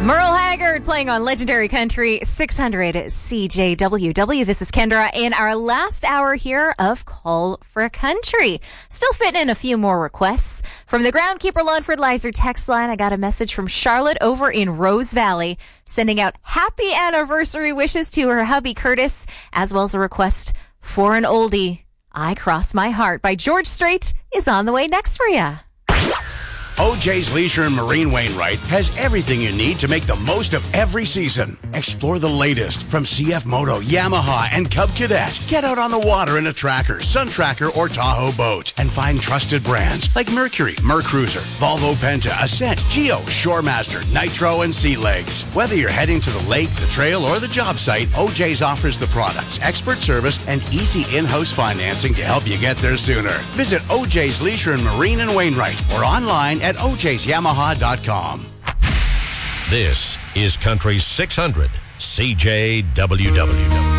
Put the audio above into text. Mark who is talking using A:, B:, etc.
A: Merle Haggard playing on Legendary Country 600 CJWW. This is Kendra in our last hour here of Call for Country. Still fitting in a few more requests. From the Groundkeeper Lawn Fertilizer text line, I got a message from Charlotte over in Rose Valley, sending out happy anniversary wishes to her hubby Curtis, as well as a request for an oldie. I Cross My Heart by George Strait is on the way next for you.
B: OJ's Leisure and Marine Wainwright has everything you need to make the most of every season. Explore the latest from CF Moto, Yamaha, and Cub Cadet. Get out on the water in a Tracker, Sun Tracker, or Tahoe boat and find trusted brands like Mercury, Mercruiser, Volvo Penta, Ascent, Geo, Shoremaster, Nitro, and Sea Legs. Whether you're heading to the lake, the trail, or the job site, OJ's offers the products, expert service, and easy in-house financing to help you get there sooner. Visit OJ's Leisure and Marine and Wainwright or online at ojsyamaha.com.
C: This is Country 600 CJWW.